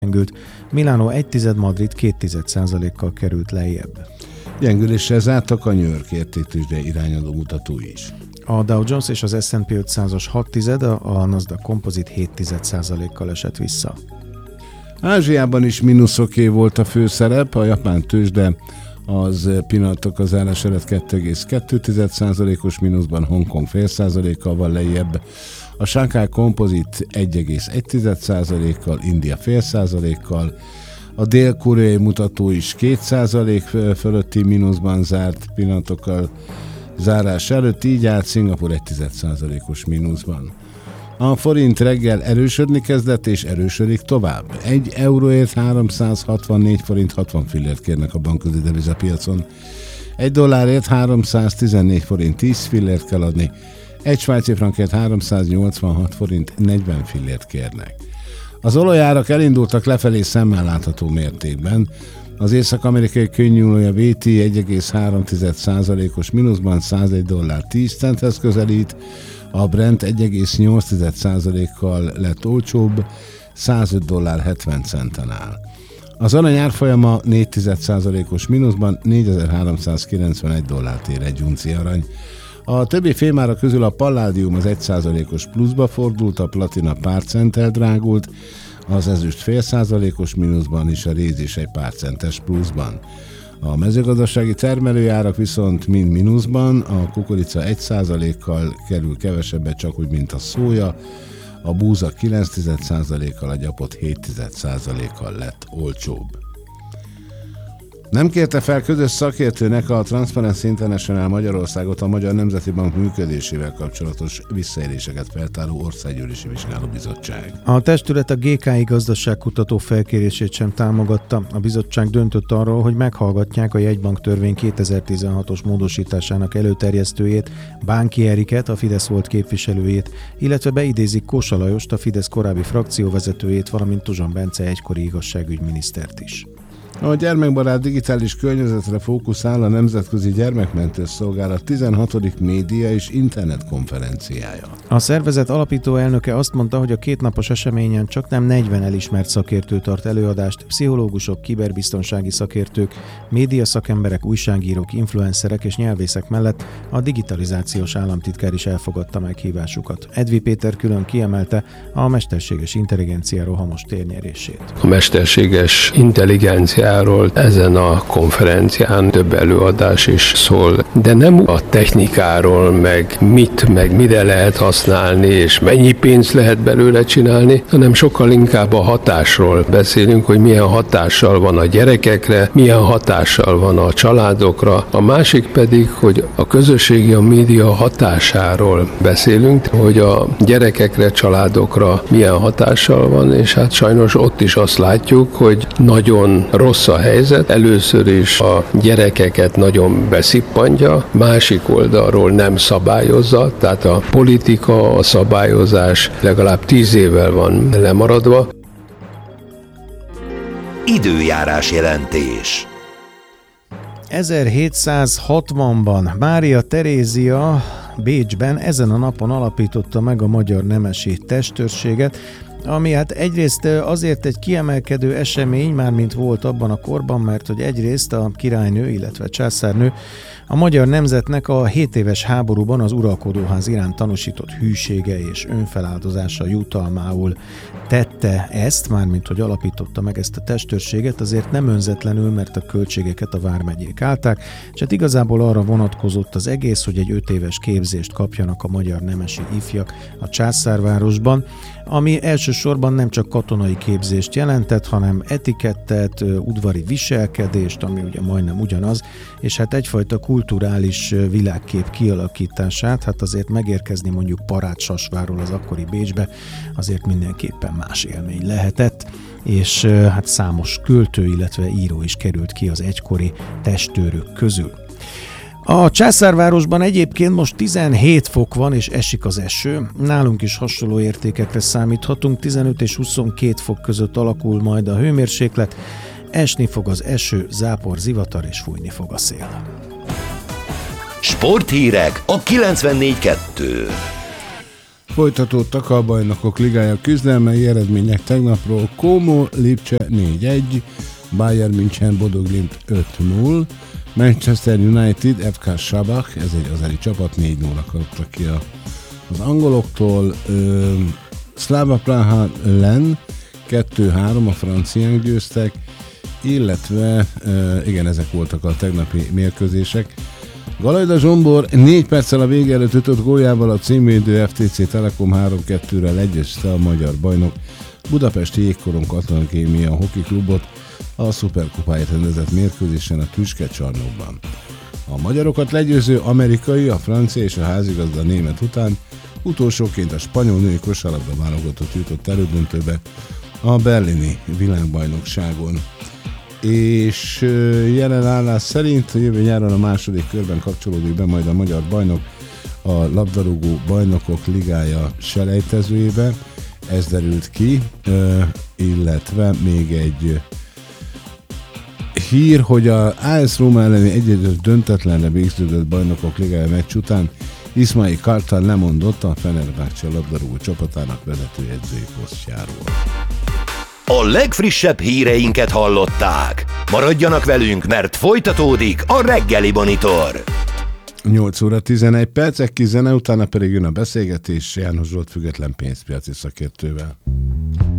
gyengült. Milánó 1,1, Madrid 2,1%-kal került lejjebb. Gyengüléssel zártak a New York értéktőzsde irányadó mutatói is. A Dow Jones és az S&P 500-as 6,1, a Nasdaq Composite 7,1%-kal esett vissza. Ázsiában is mínuszoké volt a főszerep, a japán tőzsde az pillanatok az zárás előtt 2,2%-os mínuszban, Hongkong fél százalékkal van lejjebb, a Shanghai Composite 1,1%-kal, India fél százalékkal, a dél-koreai mutató is 2% fölötti mínuszban zárt pillanatokkal zárás előtt, így állt Szingapúr 1,1%-os mínuszban. A forint reggel erősödni kezdett és erősödik tovább. 1 euróért 364 forint 60 fillért kérnek a bankközi devizapiacon. 1 dollárért 314 forint 10 fillért kell adni. 1 svájci frankért 386 forint 40 fillért kérnek. Az olajárak elindultak lefelé szemmel látható mértékben. Az észak-amerikai könnyűolaj VT 1,3%-os mínuszban 101 dollár 10 centhez közelít, a Brent 1,8%-kal lett olcsóbb, 105 dollár 70 centen áll. Az arany árfolyama 4,1%-os mínuszban 4391 dollárt ér egy unci arany. A többi fémára közül a palládium az 1%-os pluszba fordult, a platina pár centtel drágult, az ezüst fél százalékos mínuszban és a réz is egy pár centes pluszban. A mezőgazdasági termelőjárak viszont mind mínuszban, a kukorica 1%-kal kerül kevesebbet, csak úgy, mint a szója, a búza 9,1%-kal, a gyapot 7,1%-kal lett olcsóbb. Nem kérte fel közös szakértőnek a Transparency International Magyarországot a Magyar Nemzeti Bank működésével kapcsolatos visszaéléseket feltáró országgyűlési vizsgálóbizottság. A testület a GKI gazdaságkutató felkérését sem támogatta. A bizottság döntött arról, hogy meghallgatják a jegybank törvény 2016-os módosításának előterjesztőjét, Bánki Eriket, a Fidesz volt képviselőjét, illetve beidézik Kósa Lajost, a Fidesz korábbi frakcióvezetőjét, valamint Tuzsan Bence egykori igazságügyminisztert is. A gyermekbarát digitális környezetre fókuszál a Nemzetközi Gyermekmentő Szolgálat 16. média és internet konferenciája. A szervezet alapító elnöke azt mondta, hogy a kétnapos eseményen csaknem 40 elismert szakértő tart előadást, pszichológusok, kiberbiztonsági szakértők, média szakemberek, újságírók, influencerek és nyelvészek mellett a digitalizációs államtitkár is elfogadta meghívásukat. Edvi Péter külön kiemelte a mesterséges intelligencia rohamos térnyerését. A mesterséges intelligencia ezen a konferencián több előadás is szól, de nem a technikáról, meg mire lehet használni, és mennyi pénzt lehet belőle csinálni, hanem sokkal inkább a hatásról beszélünk, hogy milyen hatással van a gyerekekre, milyen hatással van a családokra. A másik pedig, hogy a közösségi, a média hatásáról beszélünk, hogy a gyerekekre, családokra milyen hatással van, és hát sajnos ott is azt látjuk, hogy nagyon rossz a helyzet. Először is a gyerekeket nagyon beszippantja, másik oldalról nem szabályozza, tehát a politika, a szabályozás legalább 10 évvel van lemaradva. Időjárás jelentés. 1760-ban Mária Terézia Bécsben ezen a napon alapította meg a Magyar Nemesi Testőrséget, ami hát egyrészt azért egy kiemelkedő esemény, mármint volt abban a korban, mert hogy egyrészt a királynő, illetve császárnő a magyar nemzetnek a 7 éves háborúban az uralkodóház iránt tanúsított hűsége és önfeláldozása jutalmául tette ezt, mármint hogy alapította meg ezt a testőrséget, azért nem önzetlenül, mert a költségeket a vármegyék állták, és hát igazából arra vonatkozott az egész, hogy egy 5 éves képzést kapjanak a magyar nemesi ifjak a Császárvárosban, ami elsősorban nem csak katonai képzést jelentett, hanem etikettet, udvari viselkedést, ami ugye majdnem ugyanaz, és hát egyfajta kulturális világkép kialakítását, hát azért megérkezni mondjuk Parádssasváról az akkori Bécsbe, azért mindenképpen más élmény lehetett, és hát számos költő, illetve író is került ki az egykori testőrök közül. A Császárvárosban egyébként most 17 fok van, és esik az eső. Nálunk is hasonló értékekre számíthatunk, 15 és 22 fok között alakul majd a hőmérséklet, esni fog az eső, zápor, zivatar és fújni fog a szél. Sporthírek a 94.2. Folytatódtak a Bajnokok Ligája küzdelmei, eredmények tegnapról: Como Lipcse 4-1, Bayern München Bodo Glimt 5-0, Manchester United FK Sabach, ez egy azeri csapat, 4-0-ra kapta ki az angoloktól, Slava Praha Len 2-3, a franciák győztek, illetve igen, ezek voltak a tegnapi mérkőzések. Galajda Zsombor 4 perccel a vége előtt ütött góljával a címvédő FTC Telekom 3-2-re legyőzte a magyar bajnok Budapesti Jégkorong Katona Kémia Hockey Klubot a szuperkupáért rendezett mérkőzésen a Tüske-csarnokban. A magyarokat legyőző amerikai, a francia és a házigazda német után utolsóként a spanyol női kosárlabda válogatott jutott elődöntőbe a berlini világbajnokságon. És jelen állás szerint jövő nyáron a második körben kapcsolódik be majd a magyar bajnok a labdarúgó bajnokok ligája selejtezőjébe. Ez derült ki, illetve még egy hír, hogy a AS Róma elleni 1-1 döntetlenre végződött bajnokok ligája meccs után Ismail Kartal lemondott a Fenerbahce labdarúgó csapatának vezetőedzői posztjáról. A legfrissebb híreinket hallották. Maradjanak velünk, mert folytatódik a Reggeli Monitor. 8 óra 11 perc, zene, utána pedig jön a beszélgetés János Zsolt független pénzpiaci szakértővel.